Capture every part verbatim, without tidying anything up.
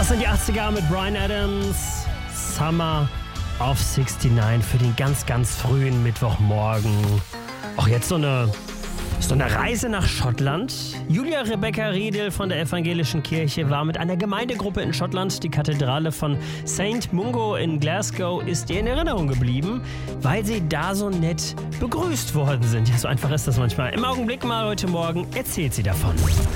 Das sind die achtziger mit Bryan Adams, Summer of sixty-nine für den ganz, ganz frühen Mittwochmorgen. Auch jetzt so eine, so eine Reise nach Schottland. Julia Rebecca Riedel von der Evangelischen Kirche war mit einer Gemeindegruppe in Schottland. Die Kathedrale von Saint Mungo in Glasgow ist ihr in Erinnerung geblieben, weil sie da so nett begrüßt worden sind. Ja, so einfach ist das manchmal. Im Augenblick mal heute Morgen erzählt sie davon.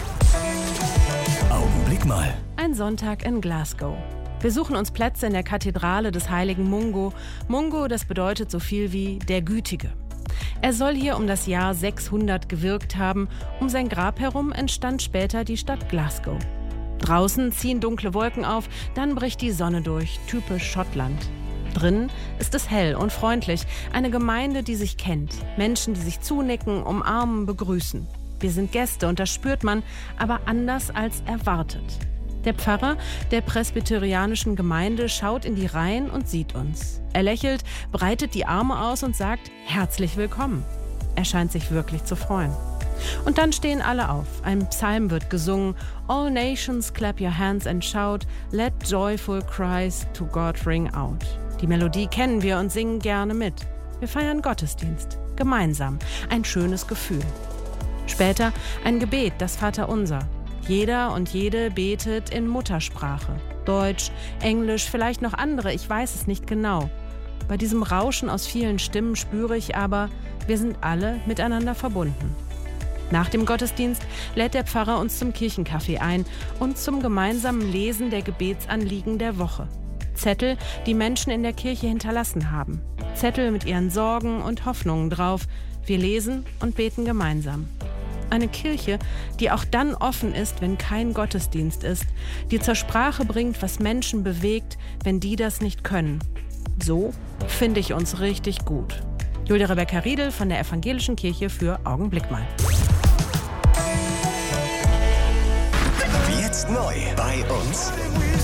Augenblick mal. Ein Sonntag in Glasgow. Wir suchen uns Plätze in der Kathedrale des heiligen Mungo. Mungo, das bedeutet so viel wie der Gütige. Er soll hier um das Jahr sechshundert gewirkt haben. Um sein Grab herum entstand später die Stadt Glasgow. Draußen ziehen dunkle Wolken auf, dann bricht die Sonne durch, typisch Schottland. Drinnen ist es hell und freundlich, eine Gemeinde, die sich kennt. Menschen, die sich zunicken, umarmen, begrüßen. Wir sind Gäste und das spürt man, aber anders als erwartet. Der Pfarrer der presbyterianischen Gemeinde schaut in die Reihen und sieht uns. Er lächelt, breitet die Arme aus und sagt, herzlich willkommen. Er scheint sich wirklich zu freuen. Und dann stehen alle auf. Ein Psalm wird gesungen. All nations clap your hands and shout, let joyful cries to God ring out. Die Melodie kennen wir und singen gerne mit. Wir feiern Gottesdienst. Gemeinsam. Ein schönes Gefühl. Später ein Gebet, das Vaterunser. Jeder und jede betet in Muttersprache. Deutsch, Englisch, vielleicht noch andere, ich weiß es nicht genau. Bei diesem Rauschen aus vielen Stimmen spüre ich aber, wir sind alle miteinander verbunden. Nach dem Gottesdienst lädt der Pfarrer uns zum Kirchencafé ein und zum gemeinsamen Lesen der Gebetsanliegen der Woche. Zettel, die Menschen in der Kirche hinterlassen haben. Zettel mit ihren Sorgen und Hoffnungen drauf. Wir lesen und beten gemeinsam. Eine Kirche, die auch dann offen ist, wenn kein Gottesdienst ist, die zur Sprache bringt, was Menschen bewegt, wenn die das nicht können. So finde ich uns richtig gut. Julia Rebecca Riedel von der Evangelischen Kirche für Augenblick mal. Jetzt neu bei uns.